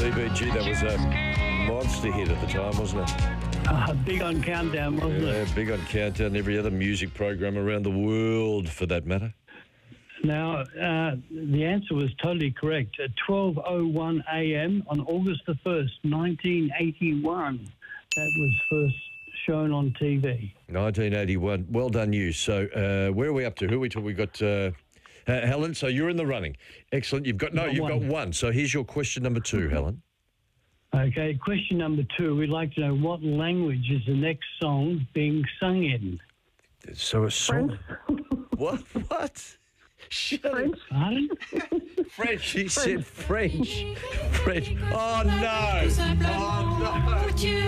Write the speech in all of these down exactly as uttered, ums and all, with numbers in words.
B B G, that was a monster hit at the time, wasn't it? Uh, big on Countdown, wasn't Yeah, it? big on Countdown, every other music program around the world, for that matter. Now, uh, the answer was totally correct. At twelve oh one a m on August the first, nineteen eighty-one, that was first shown on T V. nineteen eighty-one. Well done, you. So, uh, where are we up to? Who are we talking? We got uh, uh, Helen. So you're in the running. Excellent. You've got no. Got you've one. got one. So here's your question number two, Helen. Okay, question number two. We'd like to know what language is the next song being sung in? So a song. What? What? Shut French. Pardon? French. She said French. French. Oh no! Oh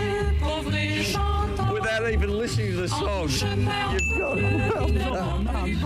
no! Without even listening to the song, you've got it.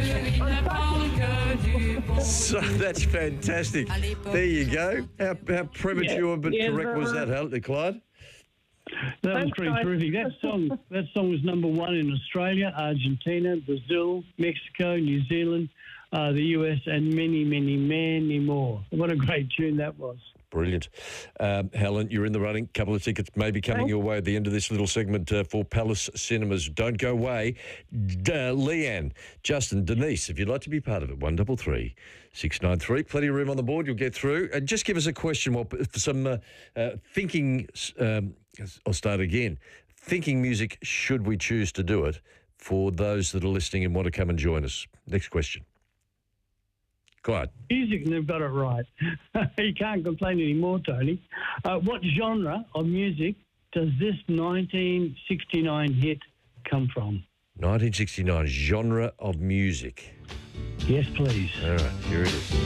Well done. So that's fantastic. There you go. How, how premature Yeah, but yeah, correct was uh, that, Hel- Clyde? That was Thanks, pretty guys. terrific. That song, that song was number one in Australia, Argentina, Brazil, Mexico, New Zealand, uh, the U S, and many, many, many more. What a great tune that was. Brilliant. Um, Helen, you're in the running. Couple of tickets maybe coming Thanks. your way at the end of this little segment uh, for Palace Cinemas. Don't go away. D- uh, Leanne, Justin, Denise, if you'd like to be part of it, one double three six nine three. Plenty of room on the board. You'll get through. And just give us a question. Well, for some uh, uh, thinking. Um, I'll start again. Thinking music. Should we choose to do it for those that are listening and want to come and join us? Next question. Clyde. Music, and they've got it right. You can't complain anymore, Tony. Uh, what genre of music does this nineteen sixty-nine hit come from? nineteen sixty-nine, genre of music. Yes, please. All right, here it is.